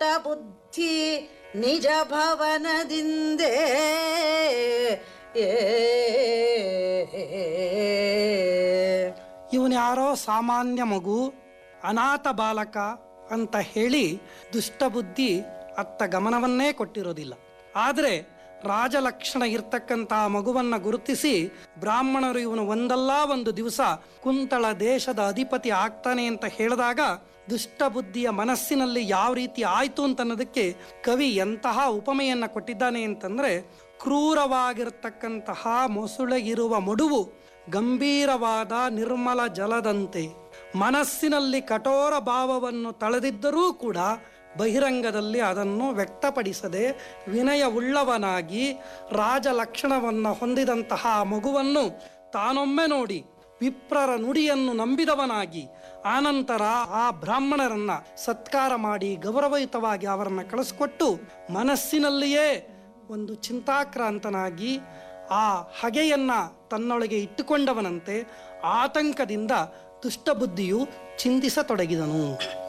ದುಷ್ಟ ಬುದ್ಧಿ ನಿಜ ಭವನದಿಂದೇ ಇವನ್ಯಾರೋ ಸಾಮಾನ್ಯ ಮಗು, ಅನಾಥ ಬಾಲಕ ಅಂತ ಹೇಳಿ ದುಷ್ಟಬುದ್ಧಿ ಅತ್ತ ಗಮನವನ್ನೇ ಕೊಟ್ಟಿರೋದಿಲ್ಲ. ಆದರೆ ರಾಜಲಕ್ಷಣ ಇರ್ತಕ್ಕಂತಹ ಮಗುವನ್ನು ಗುರುತಿಸಿ ಬ್ರಾಹ್ಮಣರು ಇವನು ಒಂದಲ್ಲ ಒಂದು ದಿವಸ ಕುಂತಳ ದೇಶದ ಅಧಿಪತಿ ಆಗ್ತಾನೆ ಅಂತ ಹೇಳಿದಾಗ ದುಷ್ಟಬುದ್ಧಿಯ ಮನಸ್ಸಿನಲ್ಲಿ ಯಾವ ರೀತಿ ಆಯಿತು ಅಂತನ್ನೋದಕ್ಕೆ ಕವಿ ಎಂತಹ ಉಪಮೆಯನ್ನು ಕೊಟ್ಟಿದ್ದಾನೆ ಅಂತಂದರೆ, ಕ್ರೂರವಾಗಿರತಕ್ಕಂತಹ ಮೊಸುಳೆಗಿರುವ ಮಡುವು ಗಂಭೀರವಾದ ನಿರ್ಮಲ ಜಲದಂತೆ, ಮನಸ್ಸಿನಲ್ಲಿ ಕಠೋರ ಭಾವವನ್ನು ತಳೆದಿದ್ದರೂ ಕೂಡ ಬಹಿರಂಗದಲ್ಲಿ ಅದನ್ನು ವ್ಯಕ್ತಪಡಿಸದೆ ವಿನಯವುಳ್ಳವನಾಗಿ ರಾಜಲಕ್ಷಣವನ್ನು ಹೊಂದಿದಂತಹ ಮಗುವನ್ನು ತಾನೊಮ್ಮೆ ನೋಡಿ ವಿಪ್ರರ ನುಡಿಯನ್ನು ನಂಬಿದವನಾಗಿ ಆನಂತರ ಆ ಬ್ರಾಹ್ಮಣರನ್ನ ಸತ್ಕಾರ ಮಾಡಿ ಗೌರವಯುತವಾಗಿ ಅವರನ್ನು ಕಳಿಸ್ಕೊಟ್ಟು ಮನಸ್ಸಿನಲ್ಲಿಯೇ ಒಂದು ಚಿಂತಾಕ್ರಾಂತನಾಗಿ ಆ ಹಗೆಯನ್ನ ತನ್ನೊಳಗೆ ಇಟ್ಟುಕೊಂಡವನಂತೆ ಆತಂಕದಿಂದ ದುಷ್ಟಬುದ್ಧಿಯು ಚಿಂತಿಸತೊಡಗಿದನು.